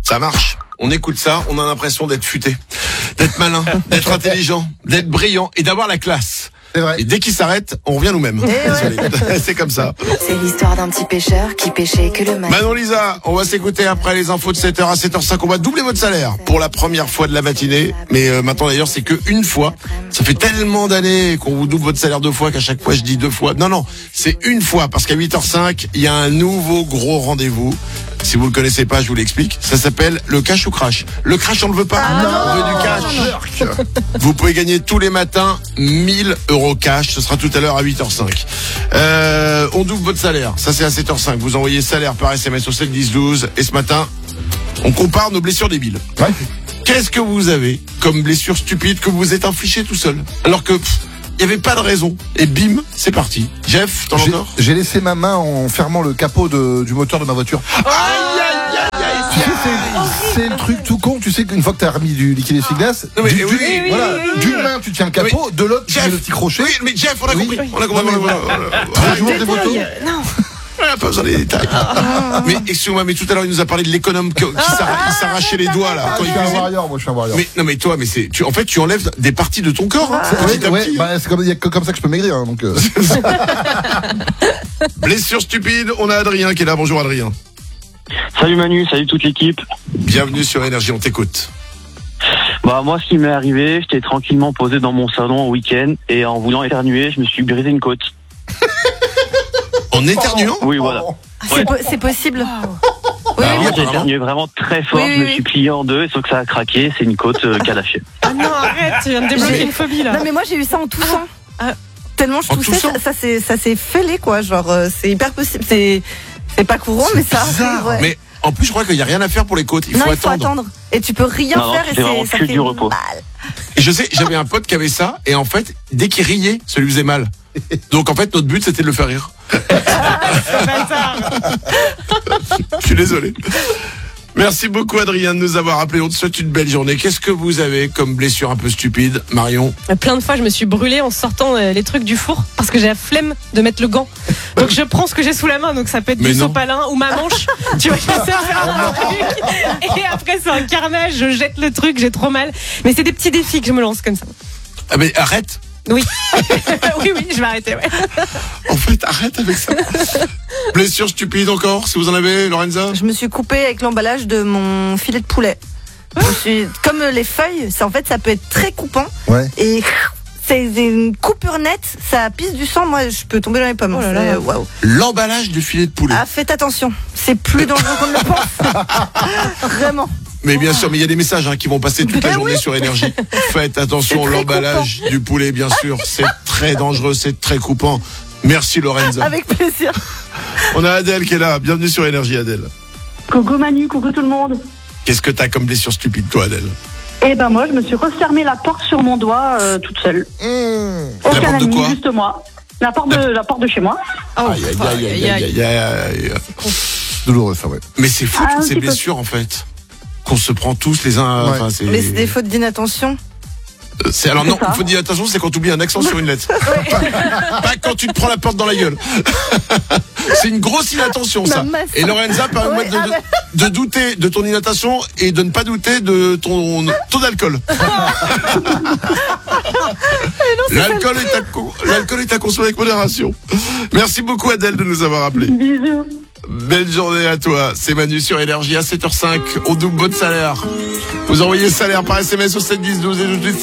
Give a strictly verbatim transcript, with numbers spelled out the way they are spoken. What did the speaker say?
Ça marche. On écoute ça, on a l'impression d'être futé, d'être malin, d'être intelligent, d'être brillant et d'avoir la classe. C'est vrai. Et dès qu'il s'arrête, on revient nous-mêmes. Ouais. C'est comme ça. C'est l'histoire d'un petit pêcheur qui pêchait que le matin. Manon Lisa, on va s'écouter après les infos de sept heures à sept heures cinq. On va doubler votre salaire pour la première fois de la matinée. Mais euh, maintenant d'ailleurs, c'est que une fois. Ça fait tellement d'années qu'on vous double votre salaire deux fois qu'à chaque fois je dis deux fois. Non, non, c'est une fois parce qu'à huit heures cinq, il y a un nouveau gros rendez-vous. Si vous le connaissez pas, je vous l'explique. Ça s'appelle le cash ou crash. Le crash, on le veut pas. Ah, on veut du cash. Vous pouvez gagner tous les matins mille euros cash. Ce sera tout à l'heure à huit heures cinq. Euh, on double votre salaire. Ça, c'est à sept heures cinq. Vous envoyez salaire par S M S au sept dix douze. Et ce matin, on compare nos blessures débiles. Ouais. Qu'est-ce que vous avez comme blessure stupide que vous vous êtes infligé tout seul? Alors que il n'y avait pas de raison. Et bim, c'est parti. Jeff, t'en as J'ai, encore? j'ai laissé ma main en fermant le capot de, du moteur de ma voiture. Aïe, aïe, aïe, aïe. Tu sais, c'est, c'est le truc tout con. Tu sais qu'une fois que t'as remis du liquide essuie-glace, Non, mais du- oui, du- oui, voilà, oui, oui, d'une oui. main tu tiens le capot, de l'autre tu Jeff. mets le petit crochet. Oui, mais Jeff, on a Oui. compris. On a compris. Non, mais Voilà, voilà. voilà, Très voilà. jour des motos. Non. On n'a pas besoin des détails. Mais excuse-moi, mais tout à l'heure il nous a parlé de l'économe qui, qui s'arra- il s'arrachait les doigts là Ah, quand je il suis un cuisine. warrior, moi je suis un warrior. Mais non, mais toi, mais c'est, tu, en fait, tu enlèves des parties de ton corps, hein, Ouais, petit à ouais, petit. bah, c'est comme, y a que comme ça que je peux maigrir, hein, donc. Euh... Blessure stupide. On a Adrien qui est là. Bonjour Adrien. Salut Manu, salut toute l'équipe. Bienvenue sur Énergie. On t'écoute. Bah moi, ce qui m'est arrivé, j'étais tranquillement posé dans mon salon au week-end et en voulant éternuer, je me suis brisé une côte. En éternuant. Oui, voilà. C'est, po- c'est possible. Bah Oui, oui, oui, Moi, j'ai apparemment. éternué vraiment très fort, Oui, je me oui, suis plié en deux, sauf que ça a craqué, c'est une côte euh, qui a lâché. Ah non, arrête, tu viens de débloquer J'ai- une phobie là. Non mais moi j'ai eu ça en toussant. Ah. Tellement je En toussais, toussant ça, ça s'est ça s'est fêlé quoi, genre euh, c'est hyper possible, c'est c'est pas courant mais ça arrive. Ouais. Mais en plus, je crois qu'il n'y a rien à faire pour les côtes. Il non, faut il faut attendre. attendre et tu peux rien Non, non, faire et c'est vraiment c'est ça que fait du repos. mal. Et je sais, j'avais un pote qui avait ça, et en fait, dès qu'il riait, ça lui faisait mal. Donc en fait, notre but, c'était de le faire rire. Je suis désolé. Merci beaucoup Adrien de nous avoir appelé. On te souhaite une belle journée. Qu'est-ce que vous avez comme blessure un peu stupide, Marion? Plein de fois, je me suis brûlée en sortant euh, les trucs du four parce que j'ai la flemme de mettre le gant. Donc je prends ce que j'ai sous la main, donc ça peut être Mais du non. sopalin ou ma manche. Tu vois, je sais faire un truc. Et après, c'est un carnage, je jette le truc, j'ai trop mal. Mais c'est des petits défis que je me lance comme ça. Ah mais arrête. Oui. oui, oui, je vais arrêter, ouais. En fait, arrête avec ça. Blessure stupide encore, si vous en avez, Lorenza? Je me suis coupée avec l'emballage de mon filet de poulet. Je me suis- comme les feuilles, ça en fait ça peut être très coupant Ouais. et c'est une coupure nette, ça pisse du sang, moi je peux tomber dans les pommes. Oh là là. C'est- waouh. L'emballage du filet de poulet. Ah faites attention, c'est plus dangereux qu'on ne le pense. Vraiment. Mais bien sûr, mais il y a des messages hein, qui vont passer toute la Ben journée oui. sur Énergie. Faites attention, C'est très l'emballage du poulet, bien sûr. C'est très dangereux, c'est très coupant. Merci Lorenza. Avec plaisir. On a Adèle qui est là. Bienvenue sur Énergie, Adèle. Coucou Manu, coucou tout le monde. Qu'est-ce que t'as comme blessure stupide, toi, Adèle? Eh ben moi, je me suis refermé la porte sur mon doigt euh, toute seule. Mmh. La Aucun porte de ami, quoi juste moi. La porte de la porte de chez moi. Oh, Aïe, aïe, aïe, aïe, aïe, aïe, aïe. Douloureux ça, ouais. Mais c'est fou Ah, toutes un ces petit peu. blessures, en fait. Qu'on se prend tous les uns. Ouais. Enfin, c'est... Mais c'est des fautes d'inattention. Euh, c'est- alors non, C'est ça. il faut dire attention, c'est quand tu oublies un accent sur une lettre. Pas quand tu te prends la porte dans la gueule. C'est une grosse inattention, ça. Ma masse. Et Lorenza, permets-moi Ouais, de, ah de- bah. de douter de ton inattention et de ne pas douter de ton taux d'alcool. L'alcool est, à co- l'alcool est à consommer avec modération. Merci beaucoup Adèle de nous avoir appelés. Bisous. Belle journée à toi. C'est Manu sur Énergie à sept heures cinq. On double votre salaire. Vous envoyez salaire par S M S au sept dix douze et tout de suite